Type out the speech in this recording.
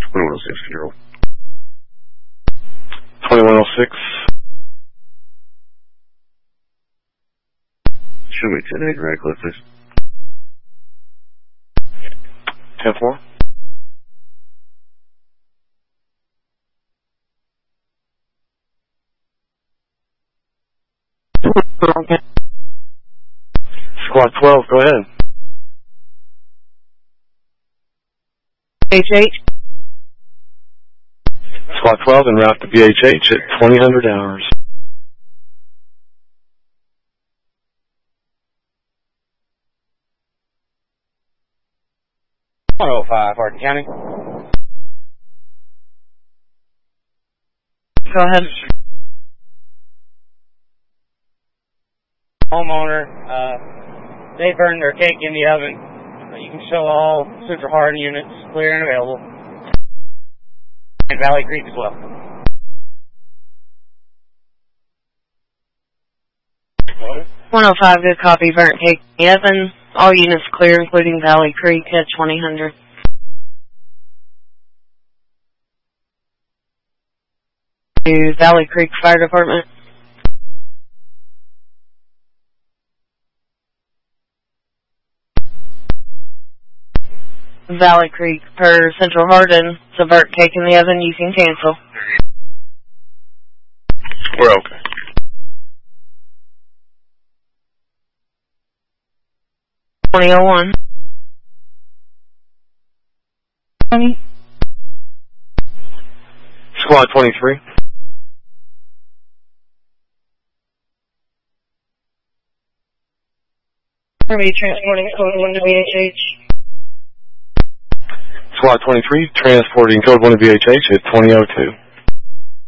2106, control. 2106. Show me 10-8, right click, please. 10-4. Okay. Squad 12, go ahead. BHH. Squad 12 en route to BHH at 2000 hours. Hardin County. Go ahead. Homeowner, they burned their cake in the oven. You can show all Central Hardin units clear and available. And Valley Creek as well. What? 105, good copy. Burnt cake in the oven. All units clear, including Valley Creek at 2000. To Valley Creek Fire Department. Valley Creek per Central Hardin. It's a burnt cake in the oven. You can cancel. We're okay. .2001. Squad 23. Are we transporting code 1 to BHH? Squad 23, transporting code 1 to BHH at 2002.